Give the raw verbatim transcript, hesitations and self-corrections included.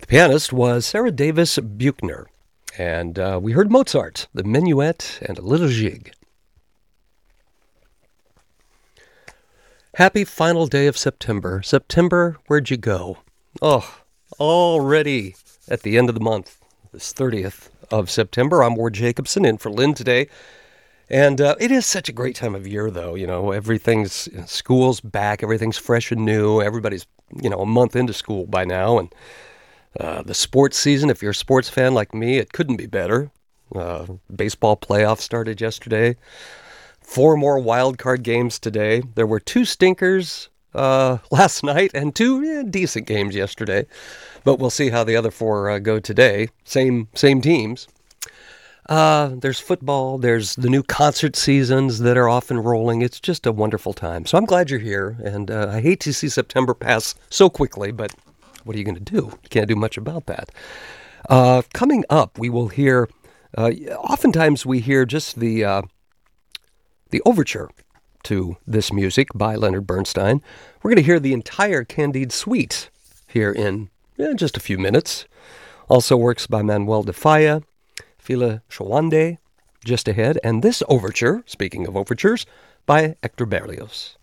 The pianist was Sarah Davis Buchner, and uh, we heard Mozart, the Minuet, and a little jig. Happy final day of September. September, where'd you go? Oh, already at the end of the month, this thirtieth of September. I'm Ward Jacobson, in for Lynn today. And uh, it is such a great time of year, though. You know, everything's, you know, school's back, everything's fresh and new. Everybody's, you know, a month into school by now. And uh, the sports season, if you're a sports fan like me, it couldn't be better. Uh, baseball playoffs started yesterday. Four more wild card games today. There were two stinkers uh, last night and two eh, decent games yesterday. But we'll see how the other four uh, go today. Same same teams. Uh, there's football. There's the new concert seasons that are off and rolling. It's just a wonderful time. So I'm glad you're here. And uh, I hate to see September pass so quickly, but what are you going to do? You can't do much about that. Uh, coming up, we will hear, uh, oftentimes we hear just the... Uh, The overture to this music by Leonard Bernstein. We're going to hear the entire Candide Suite here in eh, just a few minutes. Also works by Manuel de Falla, Fila Shawande, just ahead. And this overture, speaking of overtures, by Hector Berlioz.